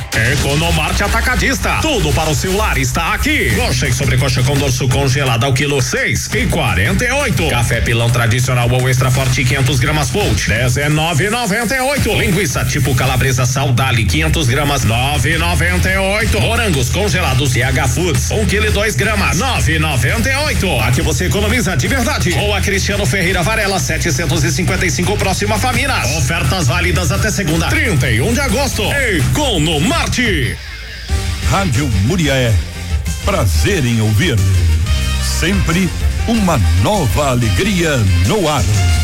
Economarte Atacadista. Tudo para o celular está aqui. Coxa e sobrecoxa com dorso congelado ao quilo 6,48. Café pilão tradicional ou extra forte 500 gramas Volt 19,98. Linguiça tipo calabresa Saudale 500 gramas 9,98. Morangos congelados CH Foods 1 kg 2 gramas 9,98. Aqui você economiza de verdade. Rua Cristiano Ferreira Varela 755 próxima Família. Ofertas válidas até segunda 31 de agosto. Economarte. Rádio Muriaé. Prazer em ouvir. Sempre uma nova alegria no ar.